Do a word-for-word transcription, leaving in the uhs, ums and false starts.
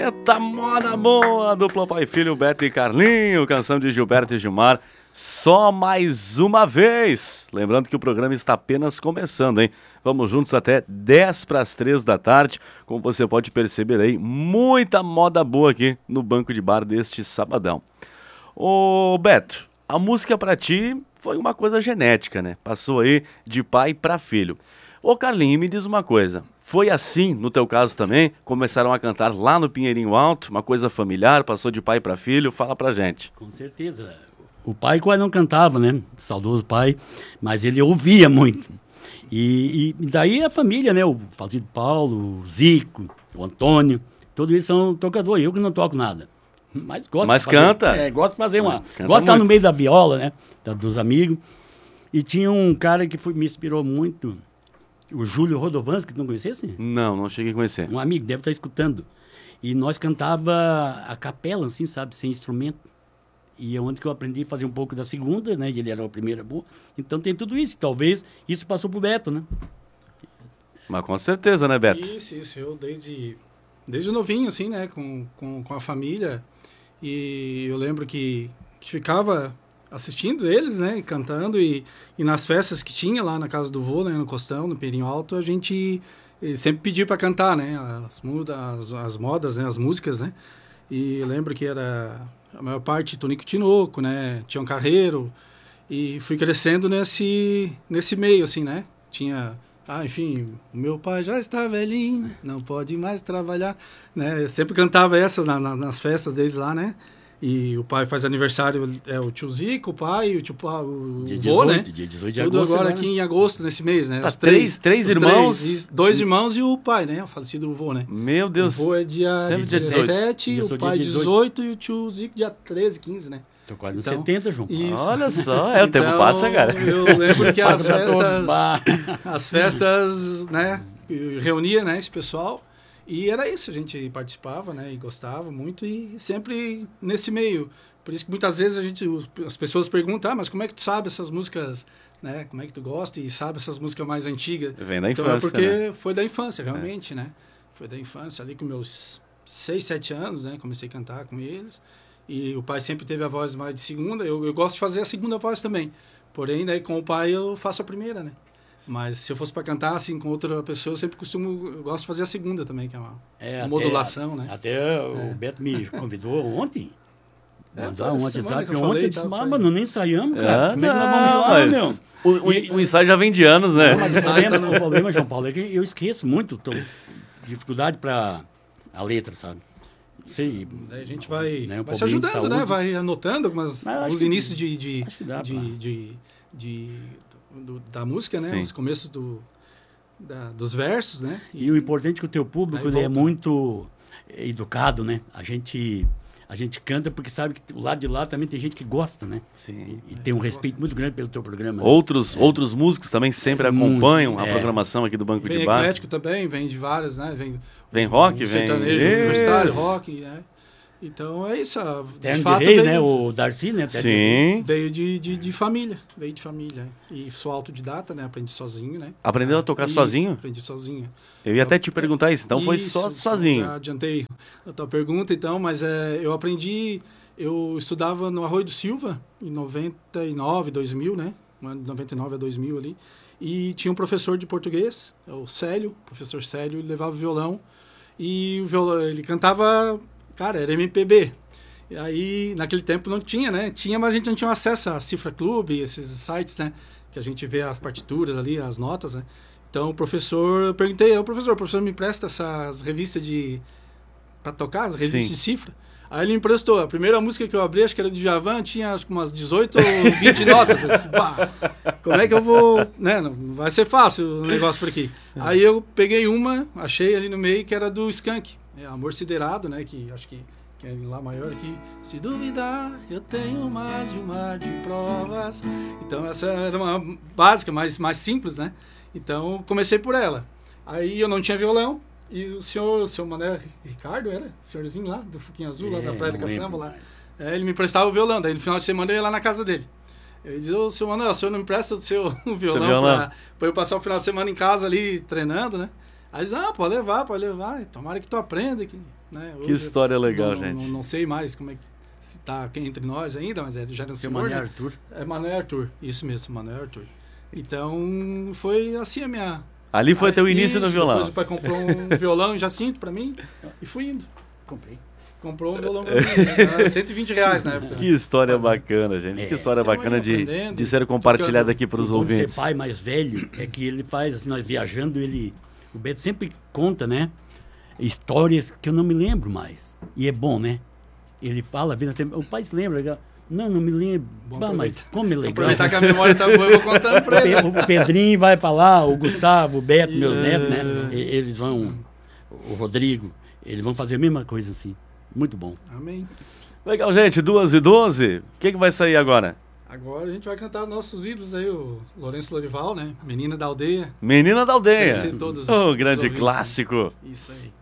Eita moda boa, dupla pai e filho, Beto e Carlinho, canção de Gilberto e Gilmar, só mais uma vez. Lembrando que o programa está apenas começando, hein? Vamos juntos até dez para as três da tarde, como você pode perceber aí, muita moda boa aqui no Banco de Bar deste sabadão. Ô Beto, a música pra ti foi uma coisa genética, né? Passou aí de pai para filho. Ô Carlinho, me diz uma coisa, foi assim no teu caso também? Começaram a cantar lá no Pinheirinho Alto, uma coisa familiar, passou de pai para filho? Fala pra gente. Com certeza. O pai quase não cantava, né? Saudoso pai, mas ele ouvia muito. E, e daí a família, né? O falecido Paulo, o Zico, o Antônio, todos eles são tocadores. Eu que não toco nada. Mas gosto Mas de fazer. canta? É, gosto de fazer uma. Canta gosto de estar muito. no meio da viola, né? da- Dos amigos. E tinha um cara que foi- me inspirou muito, o Júlio Rodovanski, que tu não conhecesse? Não, não cheguei a conhecer. Um amigo, deve estar escutando. E nós cantava a capela, assim, sabe? Sem instrumento. E é onde que eu aprendi a fazer um pouco da segunda, né? E ele era a primeira boa. Então tem tudo isso. Talvez isso passou pro Beto, né? Mas com certeza, né, Beto? Isso, isso. Eu desde, desde novinho, assim, né? Com, com, com a família. E eu lembro que, que ficava assistindo eles, né? E cantando. E, e nas festas que tinha lá na casa do vô, né? No Costão, no Pinheirinho Alto, a gente eh, sempre pedia para cantar, né? As, muda, as, as modas, né? As músicas, né? E eu lembro que era a maior parte Tonico Tinoco, né? Tião Carreiro. E fui crescendo nesse, nesse meio, assim, né? Tinha... Ah, enfim, o meu pai já está velhinho, não pode mais trabalhar, né? Eu sempre cantava essa na, na, nas festas deles lá, né? E o pai faz aniversário, é o tio Zico, o pai, o tio Pa- o Dia vô, né? dezoito, dia dezoito de Tudo agosto. agora né? aqui em agosto, nesse mês, né? Ah, Os três- três os irmãos? três, dois irmãos e o pai, né? O falecido vô, né? Meu Deus. O vô é dia Sempre dia dezessete, Eu sou o dia pai dezoito. dezoito e o tio Zico dia treze, quinze, né? Tô quase nos Então, setenta, João Paulo. Isso. Olha só, é, o tempo Então, passa, cara. Eu lembro que as Passa pra todos, festas... bah. as festas, né, reunia, né, esse pessoal, e era isso, a gente participava, né, e gostava muito, e sempre nesse meio. Por isso que muitas vezes a gente, os- as pessoas perguntam, ah, mas como é que tu sabe essas músicas, né, como é que tu gosta e sabe essas músicas mais antigas? Vem da Então infância, é porque né? foi da infância, realmente, né, foi da infância, ali com meus seis, sete anos, né, comecei a cantar com eles, e o pai sempre teve a voz mais de segunda, eu, eu gosto de fazer a segunda voz também, porém, daí com o pai eu faço a primeira, né. Mas se eu fosse para cantar assim com outra pessoa, eu sempre costumo, eu gosto de fazer a segunda também, que é uma, É, uma até- modulação, né? Até o Beto me convidou ontem. É, Mandar foi um essa semana WhatsApp que eu ontem. falei, Eu disse, tá, mas, pai. mano, nem ensaiamos, cara. Ah, Como é que nós vamos ir não, lá, mas meu? o, o, E- o ensaio já vem de anos, né? Não, mas o Ensaio problema, tá no- o problema, João Paulo, é que eu esqueço muito. Tô dificuldade para a letra, sabe? Sei, Daí a gente vai, né, um vai se problema de ajudando, né? saúde. Vai anotando algumas, Mas eu acho alguns que- inícios de, de, acho que dá de, pra- de, de- do- da música, né? Sim. Os começos do, da- dos versos, né? E o importante é que o teu público Aí ele é volta. muito educado, né? A gente, a gente canta porque sabe que o lado de lá também tem gente que gosta, né? Sim. E tem um eles respeito muito grande pelo teu programa. né? Outros, outros músicos também sempre É, acompanham música, a é. programação aqui do Banco Vem de Bar. eclético também, vem de várias, né? Vem, Vem rock, um vem... sertanejo universitário, Isso. rock, né? Então é isso. a- De Terno de fato, Reis, veio, né? O Darcy, né? Terno de Reis. Sim. veio de, de, de família, veio de família. E sou autodidata, né? Aprendi sozinho, né? Aprendeu a tocar Isso, sozinho? Aprendi sozinho. Eu ia até te perguntar isso, então foi Isso, só então sozinho. Já adiantei a tua pergunta, então, mas é, eu aprendi, eu estudava no Arroio do Silva, em noventa e nove, dois mil, né? No ano de noventa e nove a dois mil ali. E tinha um professor de português, é o Célio, o professor Célio, ele levava violão. E o violão, ele cantava, cara, era M P B. E aí, naquele tempo não tinha, né? Tinha, mas a gente não tinha acesso a Cifra Club, esses sites, né? Que a gente vê as partituras ali, as notas, né? Então, o professor, eu perguntei, o professor, o professor me empresta essas revistas de... para tocar, as revistas Sim. de cifra? Aí ele me emprestou. A primeira música que eu abri, acho que era do Djavan, tinha acho que umas dezoito ou vinte notas. Eu disse, pá, como é que eu vou... Né? Não vai ser fácil o negócio por aqui. Aí eu peguei uma, achei ali no meio, que era do Skank. É Amor Siderado, né? Que acho que... que é lá maior aqui. Se duvidar, eu tenho mais de um mar de provas. Então essa era uma básica, mais, mais simples, né? Então comecei por ela. Aí eu não tinha violão. E o senhor, o senhor Mané Ricardo, era? O senhorzinho lá, do Fuquinho Azul, lá É, da Praia da não Caçamba, lembro lá. mais. É, ele me emprestava o violão. Daí no final de semana eu ia lá na casa dele. Eu dizia, ô, senhor Mané, o senhor não me empresta o seu violão, violão. pra, pra eu passar o final de semana em casa ali, treinando, né? Aí diz, ah, pode levar, pode levar. Tomara que tu aprenda. Que... né? Que história legal, não, gente. Não, não sei mais como é que se tá aqui entre nós ainda, mas ele já era um senhor, Mané né? Arthur. É Mané Arthur, isso mesmo, Mané Arthur. Então, foi assim a minha... Ali foi ah, teu início isso, no violão. Depois o pai comprou um violão em Jacinto pra mim e fui indo. Comprei. Comprou um violão pra mim, né? cento e vinte reais na época. Que história bacana, gente. É. Que história Então, bacana aí, de, aprendendo, de ser compartilhada tocando. aqui para os O bom de ouvintes. ser pai mais velho é que ele faz, assim, nós viajando, ele... O Beto sempre conta, né? Histórias que eu não me lembro mais. E é bom, né? Ele fala, vira sempre, o pai se lembra, já, não, não me lembro. Bom Bah, mas aproveitar. como é legal. Aproveitar que a memória tá boa, eu vou contando pra ele. O Pedrinho vai falar, o Gustavo, o Beto, meus Isso. netos, né? E- Eles vão, o Rodrigo, eles vão fazer a mesma coisa assim. Muito bom. Amém. Legal, gente. Duas e doze. O que, que vai sair agora? Agora a gente vai cantar nossos ídolos aí, o Lourenço Lorival, né? Menina da Aldeia. Menina da Aldeia. Oferecer todos Oh, os grande ouvintes, clássico. Isso aí.